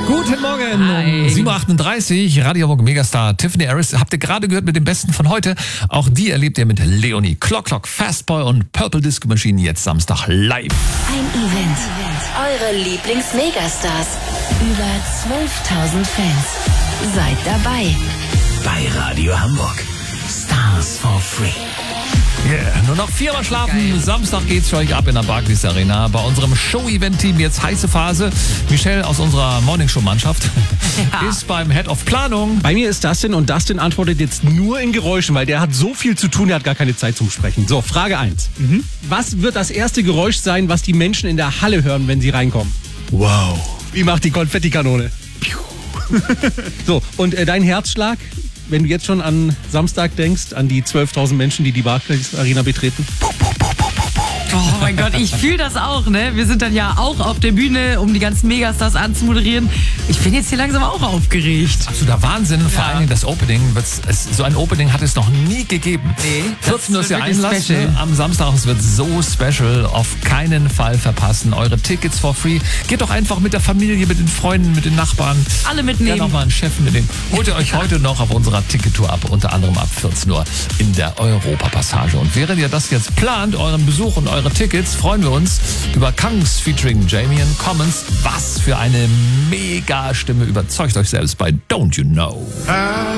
Guten Morgen, Hi. 7.38 Uhr, Radio Hamburg Megastar Tiffany Harris. Habt ihr gerade gehört mit dem Besten von heute? Auch die erlebt ihr mit Leonie, Clock, Fastboy und Purple Disco Machine jetzt Samstag live. Ein Event. Eure Lieblings-Megastars. Über 12.000 Fans. Seid dabei. Bei Radio Hamburg. Stars for Free. Yeah. Nur noch 4 Mal schlafen. Geil. Samstag geht's für euch ab in der Barclays Arena. Bei unserem Show-Event-Team jetzt heiße Phase. Michelle aus unserer Morningshow-Mannschaft ist beim Head of Planung. Bei mir ist Dustin und Dustin antwortet jetzt nur in Geräuschen, weil der hat so viel zu tun, der hat gar keine Zeit zum Sprechen. So, Frage 1. Was wird das erste Geräusch sein, was die Menschen in der Halle hören, wenn sie reinkommen? Wow. Wie macht die Konfettikanone? So, und dein Herzschlag, wenn du jetzt schon an Samstag denkst, an die 12.000 Menschen, die die Barclays Arena betreten? Oh mein Gott, ich fühle das auch, ne? Wir sind dann ja auch auf der Bühne, um die ganzen Megastars anzumoderieren. Ich bin jetzt hier langsam auch aufgeregt. Absoluter Wahnsinn. Vor allen Dingen das Opening. So ein Opening hat es noch nie gegeben. Nee, 14 Uhr ist das der wird wirklich Einlass special. am Samstag. Es wird so special. Auf keinen Fall verpassen. Eure Tickets for free. Geht doch einfach mit der Familie, mit den Freunden, mit den Nachbarn. Alle Ja, mitnehmen. nochmal einen Chef mitnehmen. Holt ihr euch heute noch auf unserer Tickettour ab. Unter anderem ab 14 Uhr in der Europapassage. Und während ihr das jetzt plant, euren Besuch und eure Tickets, freuen wir uns über Kangs featuring Jamian Commons. Was für eine Mega-Stimme. Überzeugt euch selbst bei Don't You Know.